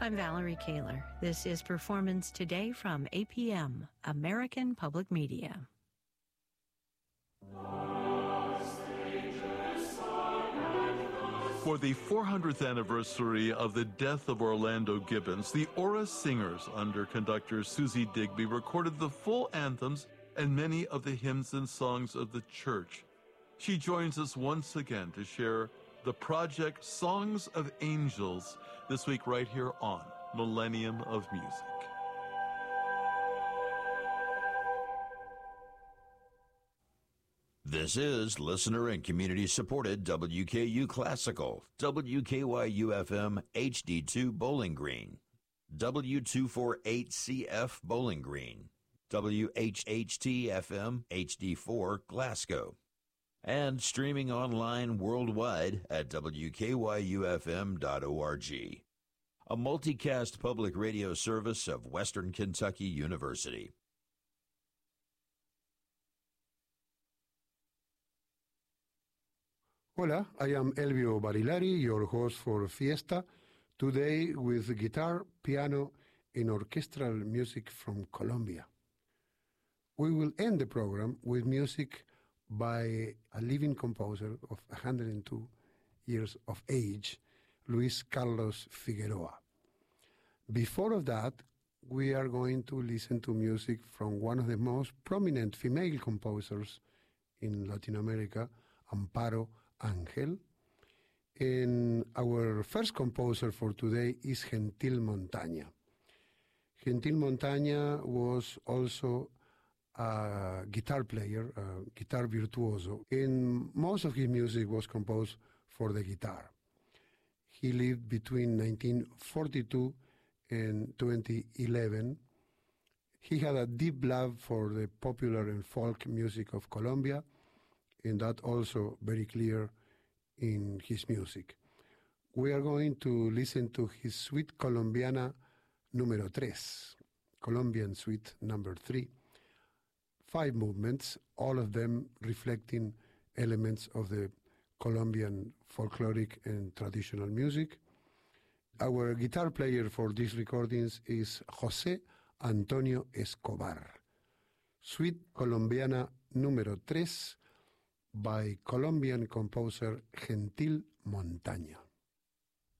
I'm Valerie Kaler. This is Performance Today from APM, American Public Media. For the 400th anniversary of the death of Orlando Gibbons, the Aura Singers, under conductor Susie Digby, recorded the full anthems and many of the hymns and songs of the church. She joins us once again to share the project Songs of Angels this week right here on Millennium of Music. This is listener and community-supported WKU Classical, WKYU-FM HD2 Bowling Green, W248CF Bowling Green, WHHT-FM HD4 Glasgow, and streaming online worldwide at WKYUFM.org, a multicast public radio service of Western Kentucky University. Hola, I am Elvio Barilari, your host for Fiesta, today with guitar, piano, and orchestral music from Colombia. We will end the program with music by a living composer of 102 years of age, Luis Carlos Figueroa. Before of that, we are going to listen to music from one of the most prominent female composers in Latin America, Amparo Ángel. And our first composer for today is Gentil Montaña. Gentil Montaña was also a guitar player, a guitar virtuoso, and most of his music was composed for the guitar. He lived between 1942 and 2011. He had a deep love for the popular and folk music of Colombia, and that also very clear in his music. We are going to listen to his Suite Colombiana número 3, Colombian Suite number 3. 5 movements, all of them reflecting elements of the Colombian folkloric and traditional music. Our guitar player for these recordings is José Antonio Escobar. Suite Colombiana número 3 by Colombian composer Gentil Montaña.